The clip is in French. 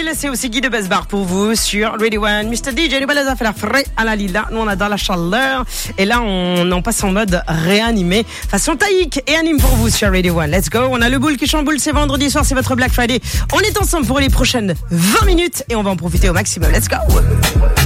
c'est aussi Guy de Besbar pour vous sur Radio One. Mr. DJ, les balades à faire frais à la lila. Nous, on adore la chaleur. Et là, on en passe en mode réanimé. Façon taïque et anime pour vous sur Radio One. Let's go. On a le boule qui chamboule. C'est vendredi soir, c'est votre Black Friday. On est ensemble pour les prochaines 20 minutes et on va en profiter au maximum. Let's go.